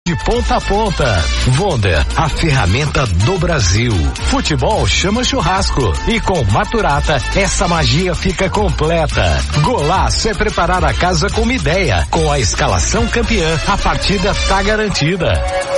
de ponta a ponta. Wonder, a ferramenta do Brasil. Futebol chama churrasco. E com Maturata, essa magia fica completa. Golaço é preparar a casa com uma ideia. Com a escalação campeã, a partida tá garantida.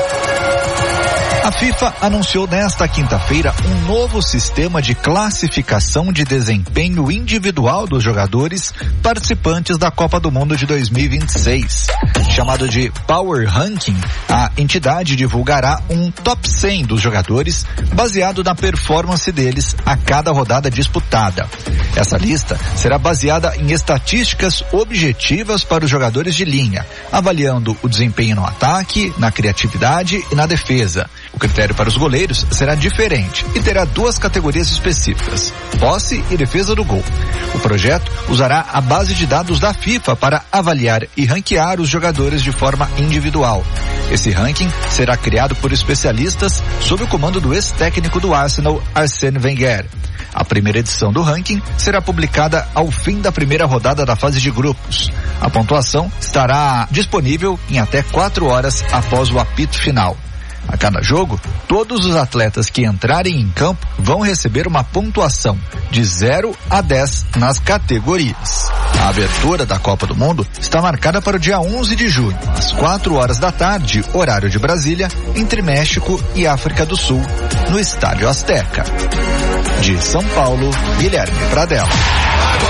A FIFA anunciou nesta quinta-feira um novo sistema de classificação de desempenho individual dos jogadores participantes da Copa do Mundo de 2026. Chamado de Power Ranking, a entidade divulgará um top 100 dos jogadores baseado na performance deles a cada rodada disputada. Essa lista será baseada em estatísticas objetivas para os jogadores de linha, avaliando o desempenho no ataque, na criatividade e na defesa. O critério para os goleiros será diferente e terá duas categorias específicas: posse e defesa do gol. O projeto usará a base de dados da FIFA para avaliar e ranquear os jogadores de forma individual. Esse ranking será criado por especialistas sob o comando do ex-técnico do Arsenal, Arsène Wenger. A primeira edição do ranking será publicada ao fim da primeira rodada da fase de grupos. A pontuação estará disponível em até 4 horas após o apito final. A cada jogo, todos os atletas que entrarem em campo vão receber uma pontuação de 0 a 10 nas categorias. A abertura da Copa do Mundo está marcada para o dia 11 de junho, às 4 horas da tarde, horário de Brasília, entre México e África do Sul, no Estádio Azteca. De São Paulo, Guilherme Pradella.